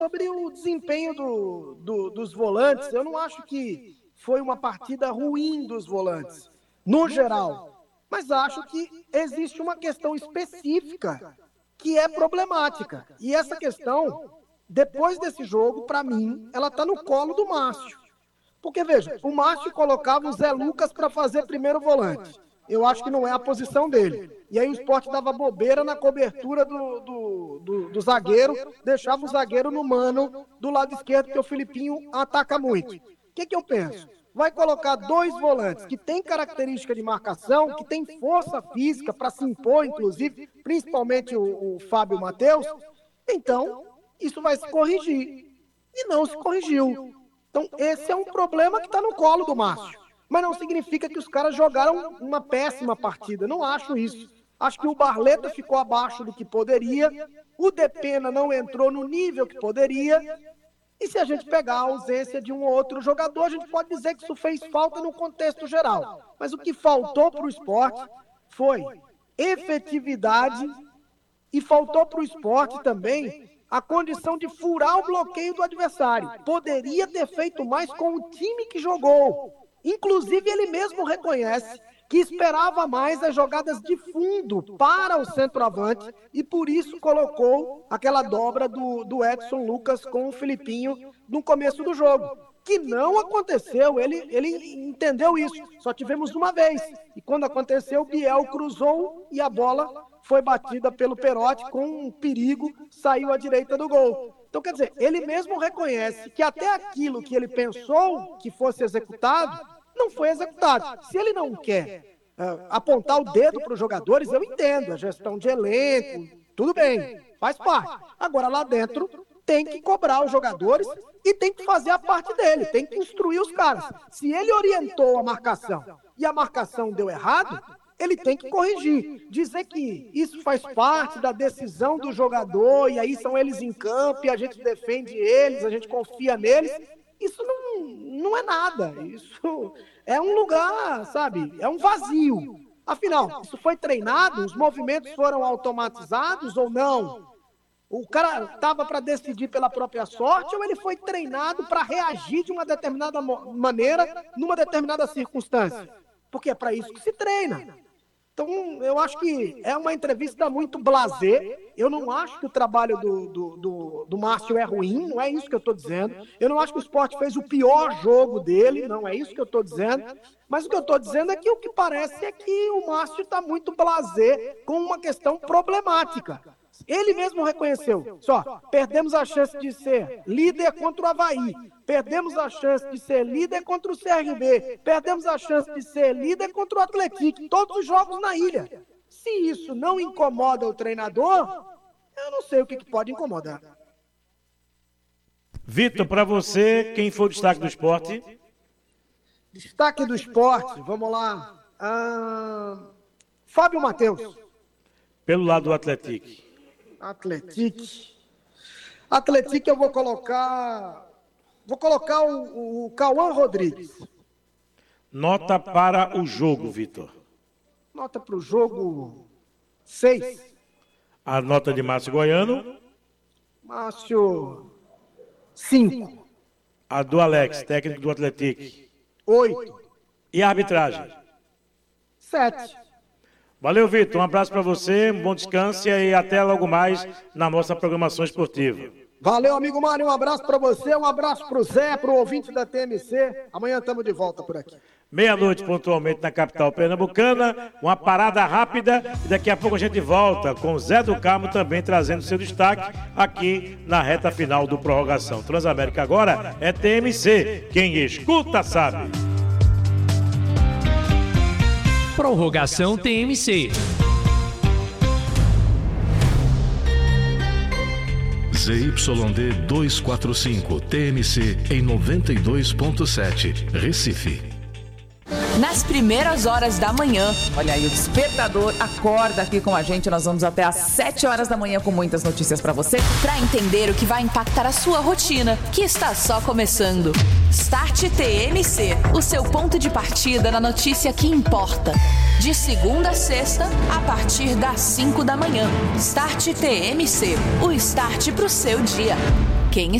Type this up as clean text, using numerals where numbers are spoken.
sobre o desempenho dos volantes. Eu não acho que foi uma partida ruim dos volantes, no geral. Mas acho que existe uma questão específica que é problemática. E essa questão, depois desse jogo, para mim, ela está no colo do Márcio. Porque, veja, o Márcio colocava o Zé Lucas para fazer primeiro volante. Eu acho que não é a posição dele. E aí o Sport dava bobeira na cobertura do zagueiro, deixava o zagueiro no mano do lado esquerdo, porque o Filipinho ataca muito. O que eu penso? Vai colocar dois volantes que têm característica de marcação, que têm força física para se impor, inclusive, principalmente o Fábio Matheus. Então, isso vai se corrigir. E não se corrigiu. Então, esse é um problema que está no colo do Márcio. Mas não significa que os caras jogaram uma péssima partida. Não acho isso. Acho que o Barleta ficou abaixo do que poderia. O Depena não entrou no nível que poderia. E se a gente pegar a ausência de um ou outro jogador, a gente pode dizer que isso fez falta no contexto geral. Mas o que faltou para o Sport foi efetividade e faltou para o Sport também a condição de furar o bloqueio do adversário. Poderia ter feito mais com o time que jogou. Inclusive, ele mesmo reconhece que esperava mais as jogadas de fundo para o centroavante e por isso colocou aquela dobra do Edson Lucas com o Filipinho no começo do jogo. Que não aconteceu, ele entendeu isso, só tivemos uma vez. E quando aconteceu, o Biel cruzou e a bola foi batida pelo Perotti com um perigo, saiu à direita do gol. Então, quer dizer, ele mesmo reconhece que até aquilo que ele pensou que fosse executado, não foi executado. Se ele não quer apontar o dedo para os jogadores, eu entendo, a gestão de elenco, tudo bem, faz parte. Agora, lá dentro, tem que cobrar os jogadores e tem que fazer a parte dele, tem que instruir os caras. Se ele orientou a marcação e a marcação deu errado, ele tem que corrigir. Dizer que isso faz parte da decisão do jogador e aí são eles em campo e a gente defende eles, a gente confia neles, isso não é nada. Isso é um lugar, sabe, é um vazio. Afinal, isso foi treinado? Os movimentos foram automatizados ou não? O cara estava para decidir pela própria sorte ou ele foi treinado para reagir de uma determinada maneira numa determinada circunstância? Porque é para isso que se treina. Então, eu acho que é uma entrevista muito blasé. Eu não acho que o trabalho do Márcio é ruim, não é isso que eu estou dizendo. Eu não acho que o Sport fez o pior jogo dele, não é isso que eu estou dizendo. Mas o que eu estou dizendo é que o que parece é que o Márcio está muito blasé com uma questão problemática. Ele mesmo reconheceu, perdemos a chance de ser líder contra o Avaí, perdemos a chance de ser líder contra o CRB, perdemos a chance de ser líder contra o Atlético, todos os jogos na ilha. Se isso não incomoda o treinador, eu não sei o que pode incomodar. Vitor, para você, quem foi o destaque do esporte? Destaque do esporte, vamos lá. Fábio Matheus. Pelo lado do Atlético. Atlético eu vou colocar o Cauã Rodrigues. Nota para o jogo, Vitor. Nota para o jogo 6. A nota de Márcio Goiano? Márcio 5. A do Alex, técnico do Atlético? 8. E a arbitragem? 7. Valeu, Vitor. Um abraço para você, um bom descanso e até logo mais na nossa programação esportiva. Valeu, amigo Mário. Um abraço para você, um abraço para o Zé, para o ouvinte da TMC. Amanhã estamos de volta por aqui. Meia-noite, pontualmente, na capital pernambucana. Uma parada rápida e daqui a pouco a gente volta com o Zé do Carmo também trazendo seu destaque aqui na reta final do Prorrogação. Transamérica agora é TMC. Quem escuta sabe. Prorrogação TMC. ZYD 245 TMC em 92.7 Recife. Nas primeiras horas da manhã, olha aí, o despertador acorda aqui com a gente. Nós vamos até às 7 horas da manhã com muitas notícias para você, para entender o que vai impactar a sua rotina, que está só começando. Start TMC, o seu ponto de partida na notícia que importa. De segunda a sexta, a partir das 5 da manhã. Start TMC, o start para o seu dia. Quem